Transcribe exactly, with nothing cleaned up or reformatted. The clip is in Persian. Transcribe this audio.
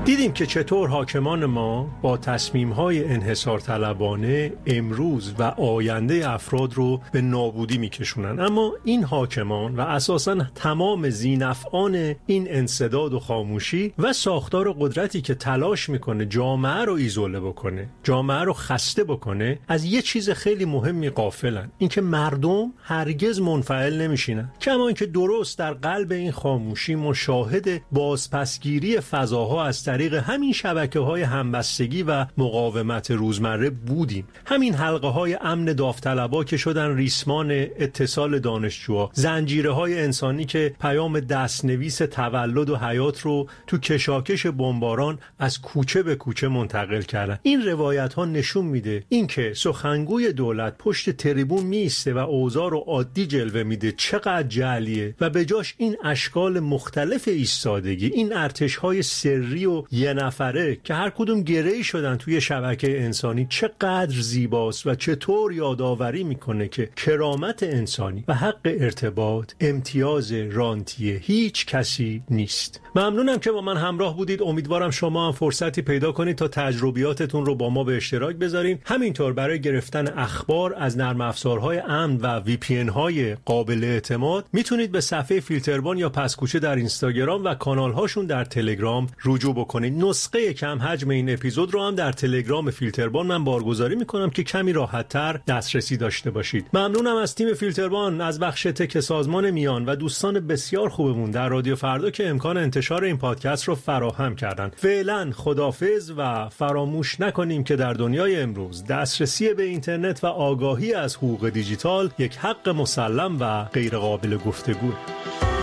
دیدیم که چطور حاکمان ما با تصمیم‌های انحصارطلبانه امروز و آینده افراد رو به نابودی می‌کشونن. اما این حاکمان و اساساً تمام ذی‌نفعان این انسداد و خاموشی و ساختار قدرتی که تلاش می‌کنه جامعه رو ایزوله بکنه، جامعه رو خسته بکنه، از یه چیز خیلی مهمی غافلن، اینکه مردم هرگز منفعل نمی‌شینن. کما اینکه درست در قلب این خاموشی مشاهد بازپسگیری فضاها از طریق همین شبکه‌های همبستگی و مقاومت روزمره بودیم. همین حلقه‌های امن داوطلبا که شدن ریسمان اتصال دانشجوها، زنجیره‌های انسانی که پیام دستنویس تولد و حیات رو تو کشاکش بمباران از کوچه به کوچه منتقل کردن. این روایت‌ها نشون میده اینکه سخنگوی دولت پشت تریبون میسته و اوضاع رو عادی جلوه میده چقدر جعلیه و به جاش این اشکال مختلف ایستادگی، این ارتش‌های سری و یه نفره که هر کدوم گره‌ای شدن توی شبکه انسانی چقدر زیباست و چطور یادآوری میکنه که کرامت انسانی و حق ارتباط امتیاز رانتی هیچ کسی نیست. ممنونم که با من همراه بودید. امیدوارم شما هم فرصتی پیدا کنید تا تجربیاتتون رو با ما به اشتراک بذارین. همینطور برای گرفتن اخبار از نرم افزارهای امن و وی پی ان های قابل اعتماد میتونید به صفحه فیلتربان یا پسکوچه در اینستاگرام و کانال هاشون در تلگرام رجوع بکنید. نسخه کم حجم این اپیزود رو هم در تلگرام فیلتربان من بارگذاری میکنم که کمی راحت‌تر دسترسی داشته باشید. ممنونم از تیم فیلتربان، از بخش تک سازمان میان و دوستان بسیار خوبمون در رادیو فردا که امکان انتشار این پادکست رو فراهم کردن. فعلا خداحافظ و فراموش نکنیم که در دنیای امروز دسترسی به اینترنت و آگاهی از حقوق دیجیتال یک حق مسلم و غیر قابل گفتگوه.